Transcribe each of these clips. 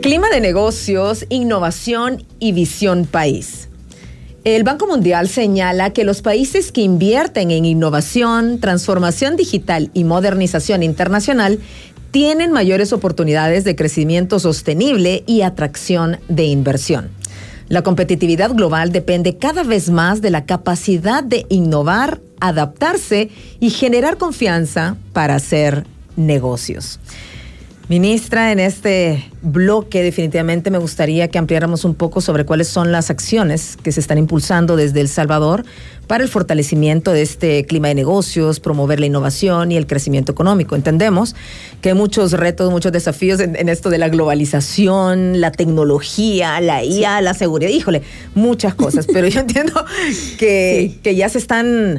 Clima de negocios, innovación y visión país. El Banco Mundial señala que los países que invierten en innovación, transformación digital y modernización internacional tienen mayores oportunidades de crecimiento sostenible y atracción de inversión. La competitividad global depende cada vez más de la capacidad de innovar, adaptarse y generar confianza para hacer negocios. Ministra, en este bloque definitivamente me gustaría que ampliáramos un poco sobre cuáles son las acciones que se están impulsando desde El Salvador para el fortalecimiento de este clima de negocios, promover la innovación y el crecimiento económico. Entendemos que hay muchos retos, muchos desafíos en esto de la globalización, la tecnología, la IA, la seguridad, híjole, muchas cosas, pero yo entiendo que ya se están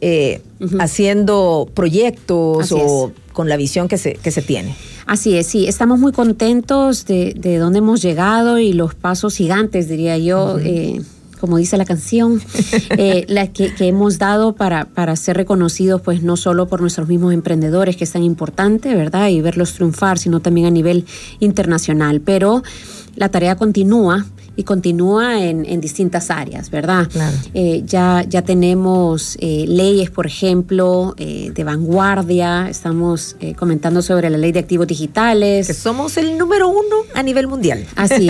haciendo proyectos con la visión que se tiene. Así es, sí, estamos muy contentos de dónde hemos llegado y los pasos gigantes, diría yo, como dice la canción, que hemos dado para ser reconocidos, pues no solo por nuestros mismos emprendedores, que es tan importante, ¿verdad? Y verlos triunfar, sino también a nivel internacional. Pero la tarea continúa. Y continúa en distintas áreas, ¿verdad? Claro. Ya tenemos leyes, por ejemplo, de vanguardia. Estamos comentando sobre la ley de activos digitales. Que somos el número 1 a nivel mundial. Así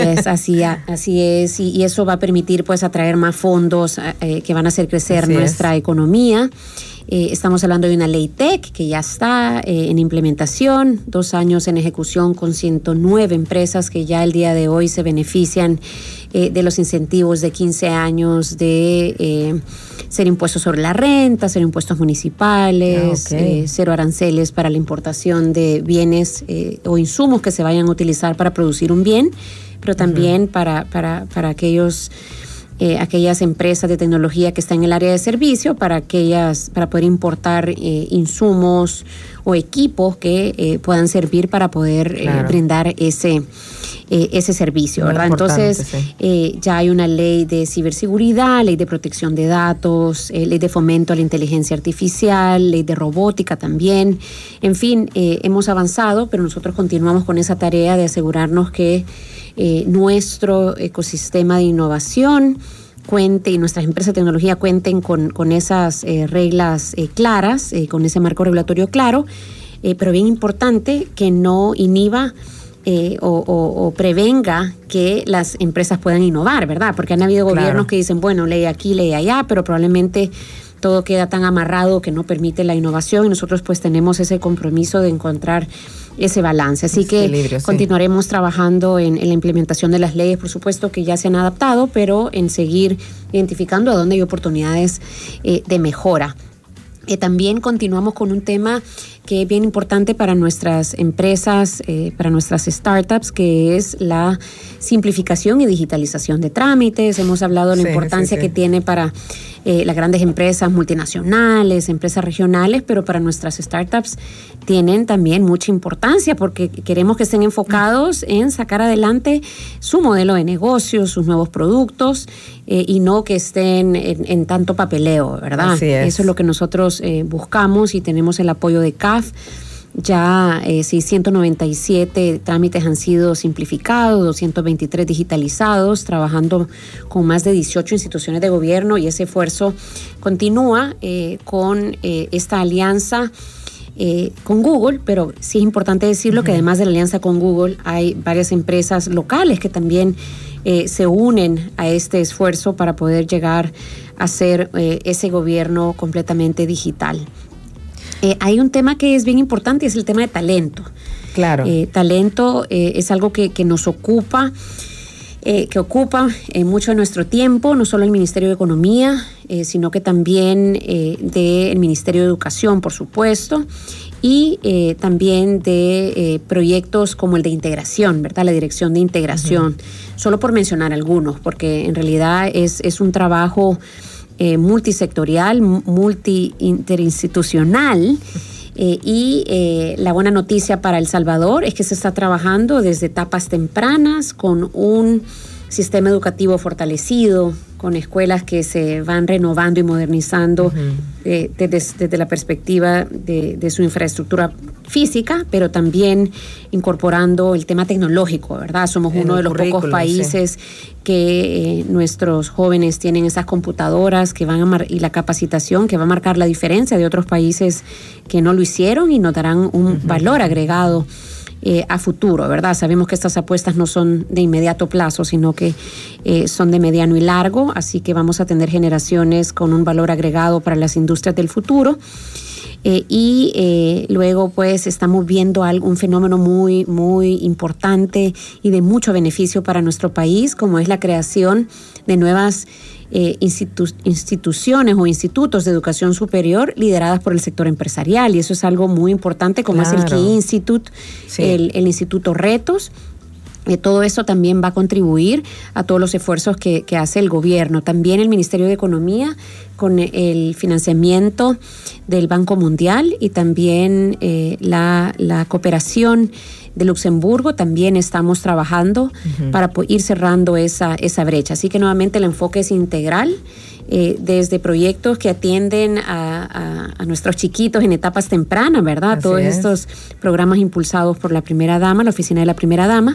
es. Y eso va a permitir, pues, atraer más fondos que van a hacer crecer nuestra economía. Estamos hablando de una ley TEC que ya está en implementación, 2 años en ejecución con 109 empresas que ya el día de hoy se benefician de los incentivos de 15 años de ser impuestos sobre la renta, ser impuestos municipales, cero aranceles para la importación de bienes o insumos que se vayan a utilizar para producir un bien, pero también para aquellas empresas de tecnología que están en el área de servicio, para poder importar insumos o equipos que puedan servir para poder brindar ese servicio, ¿verdad? Entonces, ya hay una ley de ciberseguridad, ley de protección de datos, ley de fomento a la inteligencia artificial, ley de robótica también. En fin, hemos avanzado, pero nosotros continuamos con esa tarea de asegurarnos que nuestro ecosistema de innovación cuente y nuestras empresas de tecnología cuenten con esas reglas claras, con ese marco regulatorio claro, pero bien importante que no inhiba o prevenga que las empresas puedan innovar, ¿verdad? Porque han habido gobiernos que dicen, bueno, ley aquí, ley allá, pero probablemente todo queda tan amarrado que no permite la innovación y nosotros pues tenemos ese compromiso de encontrar ese balance. Así que continuaremos trabajando en la implementación de las leyes, por supuesto que ya se han adaptado, pero en seguir identificando a dónde hay oportunidades de mejora. También continuamos con un tema que es bien importante para nuestras empresas, para nuestras startups, que es la simplificación y digitalización de trámites. Hemos hablado de la importancia que tiene para las grandes empresas multinacionales, empresas regionales, pero para nuestras startups tienen también mucha importancia porque queremos que estén enfocados en sacar adelante su modelo de negocio, sus nuevos productos y no que estén en tanto papeleo, ¿verdad? Eso es lo que nosotros buscamos y tenemos el apoyo de CAF. Ya 697 trámites han sido simplificados, 223 digitalizados, trabajando con más de 18 instituciones de gobierno y ese esfuerzo continúa con esta alianza con Google, pero sí es importante decirlo que además de la alianza con Google hay varias empresas locales que también se unen a este esfuerzo para poder llegar a ser ese gobierno completamente digital. Hay un tema que es bien importante y es el tema de talento. Claro. Talento es algo que nos ocupa, que ocupa mucho de nuestro tiempo, no solo el Ministerio de Economía, sino que también del Ministerio de Educación, por supuesto, y también de proyectos como el de integración, ¿verdad? La Dirección de Integración, solo por mencionar algunos, porque en realidad es un trabajo multisectorial, multi-interinstitucional, y la buena noticia para El Salvador es que se está trabajando desde etapas tempranas con un sistema educativo fortalecido, con escuelas que se van renovando y modernizando desde la perspectiva de su infraestructura física, pero también incorporando el tema tecnológico, ¿verdad? Somos uno de los pocos países que nuestros jóvenes tienen esas computadoras que van y la capacitación que va a marcar la diferencia de otros países que no lo hicieron y nos darán un valor agregado a futuro, ¿verdad? Sabemos que estas apuestas no son de inmediato plazo, sino que son de mediano y largo, así que vamos a tener generaciones con un valor agregado para las industrias del futuro. Luego pues estamos viendo un fenómeno muy, muy importante y de mucho beneficio para nuestro país, como es la creación de nuevas instituciones o institutos de educación superior lideradas por el sector empresarial, y eso es algo muy importante, como es el Key Institute, el Instituto Retos. Todo eso también va a contribuir a todos los esfuerzos que hace el gobierno. También el Ministerio de Economía, con el financiamiento del Banco Mundial y también la cooperación de Luxemburgo, también estamos trabajando para ir cerrando esa brecha. Así que nuevamente el enfoque es integral, desde proyectos que atienden a nuestros chiquitos en etapas tempranas, ¿verdad? Así Todos es. estos programas impulsados por la Primera Dama, la Oficina de la Primera Dama,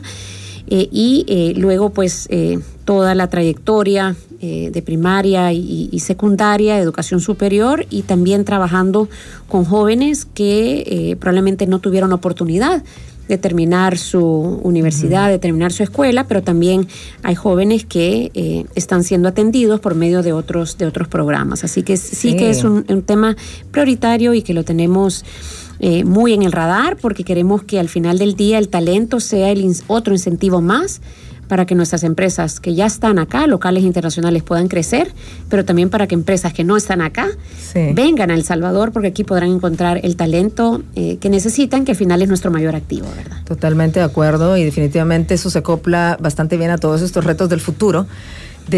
luego pues toda la trayectoria de primaria y secundaria, educación superior, y también trabajando con jóvenes que probablemente no tuvieron oportunidad de terminar su universidad, de terminar su escuela, pero también hay jóvenes que están siendo atendidos por medio de otros programas. Así que sí que es un tema prioritario y que lo tenemos muy en el radar, porque queremos que al final del día el talento sea otro incentivo más para que nuestras empresas que ya están acá, locales e internacionales, puedan crecer, pero también para que empresas que no están acá vengan a El Salvador, porque aquí podrán encontrar el talento que necesitan, que al final es nuestro mayor activo, ¿verdad? Totalmente de acuerdo, y definitivamente eso se acopla bastante bien a todos estos retos del futuro, de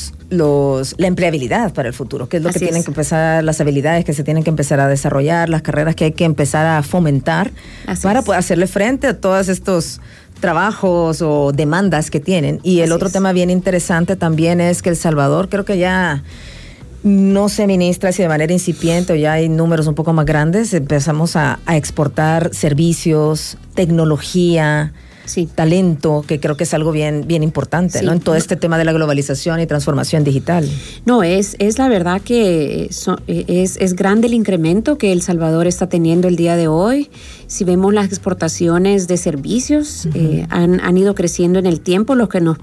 la empleabilidad para el futuro, que es lo que tienen que empezar, las habilidades que se tienen que empezar a desarrollar, las carreras que hay que empezar a fomentar para poder hacerle frente a todos estos trabajos o demandas que tienen. Y el otro tema bien interesante también es que El Salvador, creo que ya no se ministra si de manera incipiente o ya hay números un poco más grandes, empezamos a exportar servicios, tecnología, talento, que creo que es algo bien importante, ¿no? En todo este tema de la globalización y transformación digital. No, es la verdad que es grande el incremento que El Salvador está teniendo el día de hoy. Si vemos las exportaciones de servicios, han ido creciendo en el tiempo, lo que nos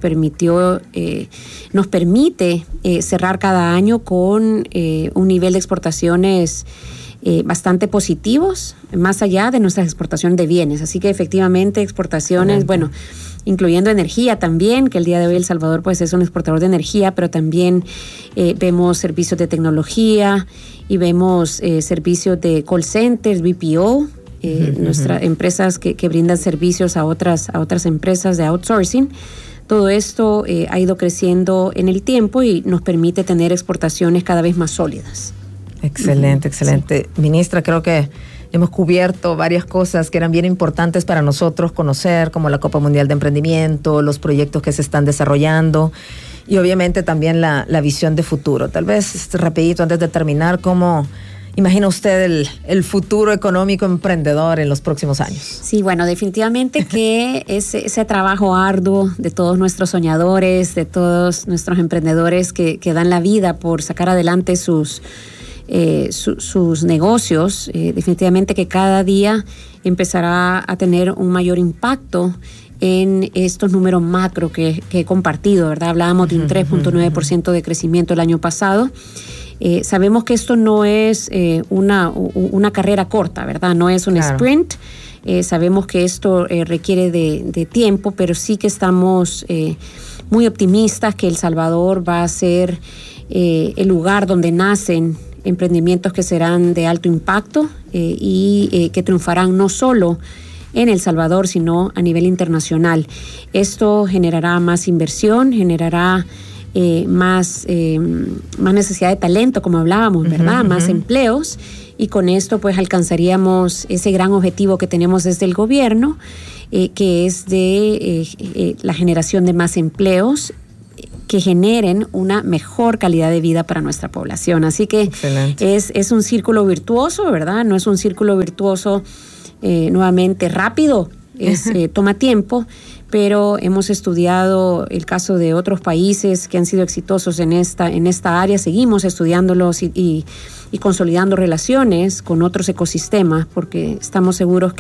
permite cerrar cada año con un nivel de exportaciones bastante positivos, más allá de nuestras exportaciones de bienes. Así que efectivamente exportaciones, incluyendo energía también, que el día de hoy El Salvador pues es un exportador de energía, pero también vemos servicios de tecnología y vemos servicios de call centers, BPO, nuestras empresas que brindan servicios a otras empresas de outsourcing. Todo esto ha ido creciendo en el tiempo y nos permite tener exportaciones cada vez más sólidas. Excelente. Ministra, creo que hemos cubierto varias cosas que eran bien importantes para nosotros conocer, como la Copa Mundial de Emprendimiento, los proyectos que se están desarrollando y obviamente también la visión de futuro. Tal vez, rapidito, antes de terminar, ¿cómo imagina usted el futuro económico emprendedor en los próximos años? Sí, bueno, definitivamente que ese trabajo arduo de todos nuestros soñadores, de todos nuestros emprendedores que dan la vida por sacar adelante sus negocios, definitivamente que cada día empezará a tener un mayor impacto en estos números macro que he compartido, ¿verdad? Hablábamos de un 3.9% de crecimiento el año pasado. Sabemos que esto no es una carrera corta, ¿verdad? No es un sprint. Sabemos que esto requiere de tiempo, pero sí que estamos muy optimistas que El Salvador va a ser el lugar donde nacen emprendimientos que serán de alto impacto y que triunfarán no solo en El Salvador, sino a nivel internacional. Esto generará más inversión, generará más necesidad de talento, como hablábamos, ¿verdad? Más empleos, y con esto pues alcanzaríamos ese gran objetivo que tenemos desde el gobierno, que es de la generación de más empleos que generen una mejor calidad de vida para nuestra población. Así que es un círculo virtuoso, ¿verdad? No es un círculo virtuoso nuevamente rápido, toma tiempo, pero hemos estudiado el caso de otros países que han sido exitosos en esta área, seguimos estudiándolos y consolidando relaciones con otros ecosistemas, porque estamos seguros que